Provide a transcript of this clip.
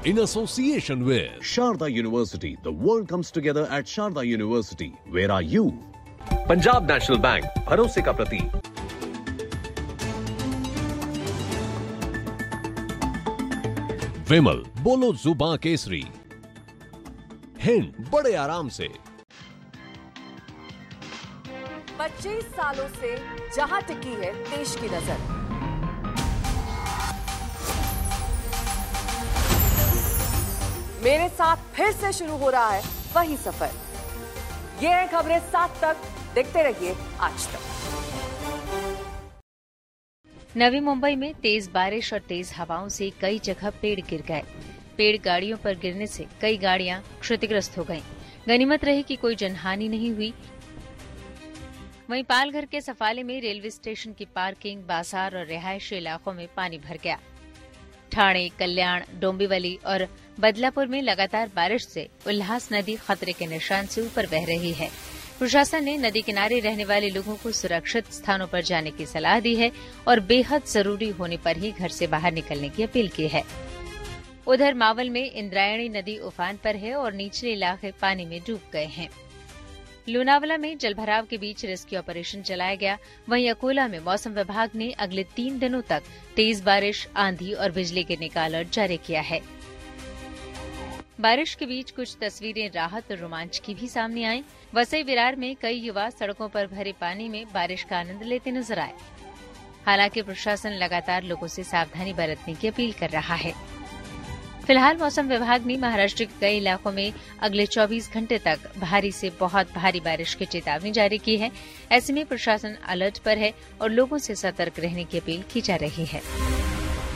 in association with Sharda University. The world comes together at Sharda University. Where are you? Punjab national bank, भरोसे का प्रतीक। विमल, बोलो जुबां केसरी। हिंद, बड़े आराम से। 25 सालों से जहां टिकी है देश की नजर, मेरे साथ फिर से शुरू हो रहा है वही सफर। ये है खबरें 7 तक, देखते रहिए आज तक। नवी मुंबई में तेज बारिश और तेज हवाओं से कई जगह पेड़ गिर गए। पेड़ गाड़ियों पर गिरने से कई गाड़ियां क्षतिग्रस्त हो गईं। गनीमत रही कि कोई जनहानि नहीं हुई। वहीं पालघर के सफाले में रेलवे स्टेशन की पार्किंग, बाजार और रिहायशी इलाकों में पानी भर गया। ठाणे, कल्याण, डोंबिवली और बदलापुर में लगातार बारिश से उल्लास नदी खतरे के निशान से ऊपर बह रही है। प्रशासन ने नदी किनारे रहने वाले लोगों को सुरक्षित स्थानों पर जाने की सलाह दी है और बेहद जरूरी होने पर ही घर से बाहर निकलने की अपील की है। उधर मावल में इंद्रायणी नदी उफान पर है और निचले इलाके पानी में डूब गए हैं। लोनावला में जलभराव के बीच रेस्क्यू ऑपरेशन चलाया गया। वहीं अकोला में मौसम विभाग ने अगले 3 दिनों तक तेज बारिश, आंधी और बिजली गिरने का अलर्ट जारी किया है। बारिश के बीच कुछ तस्वीरें राहत और रोमांच की भी सामने आईं। वसई विरार में कई युवा सड़कों पर भरे पानी में बारिश का आनंद लेते नजर आए। हालांकि प्रशासन लगातार लोगों से सावधानी बरतने की अपील कर रहा है। फिलहाल मौसम विभाग ने महाराष्ट्र के कई इलाकों में अगले 24 घंटे तक भारी से बहुत भारी बारिश की चेतावनी जारी की है। ऐसे में प्रशासन अलर्ट पर है और लोगों से सतर्क रहने की अपील की जा रही है।